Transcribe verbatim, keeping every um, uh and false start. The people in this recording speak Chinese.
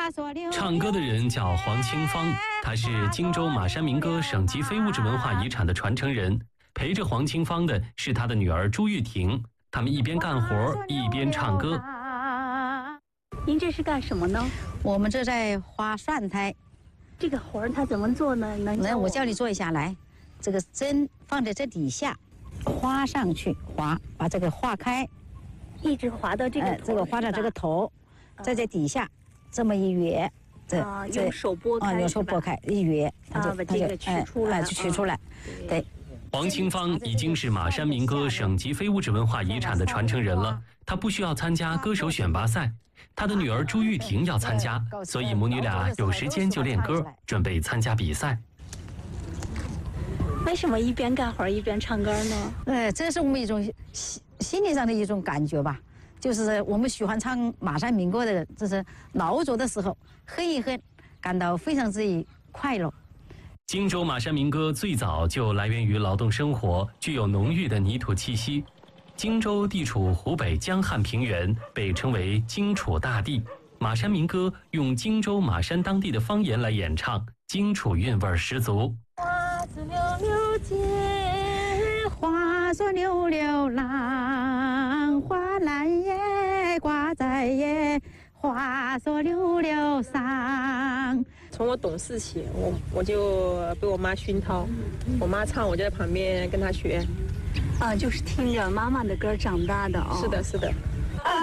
唱歌的人叫黄清芳，她是荆州马山民歌省级非物质文化遗产的传承人。陪着黄清芳的是她的女儿朱玉婷，他们一边干活一边唱歌。 您这是干什么呢？ 我们这在花蒜苔。 这个活儿它怎么做呢？能来，我教你做一下。来，这个针放在这底下，划上去，划，把这个划开， 一直划到这个头、 哎，这个划到这个头，再在底下这么一圆，这、 啊、用手拨开， 啊，用手拨开一圆， 啊，把这个取出来， 哎，就取出来，对。 黄清芳已经是马山民歌省级非物质文化遗产的传承人了，她不需要参加歌手选拔赛。她的女儿朱玉婷要参加，所以母女俩有时间就练歌，准备参加比赛。 为什么一边干活一边唱歌呢？ 呃，这是我们一种心心理上的一种感觉吧，就是我们喜欢唱马山民歌的人，就是劳作的时候哼一哼，感到非常之快乐。 荆州马山民歌最早就来源于劳动生活，具有浓郁的泥土气息。荆州地处湖北江汉平原，被称为荆楚大地。马山民歌用荆州马山当地的方言来演唱，荆楚韵味十足。 花枝溜溜结，花说溜溜浪，花篮叶挂在叶，花说溜溜上。 从我懂事起，我我就被我妈熏陶，我妈唱，我就在旁边跟她学。 啊，就是听着妈妈的歌长大的哦。 是的，是的。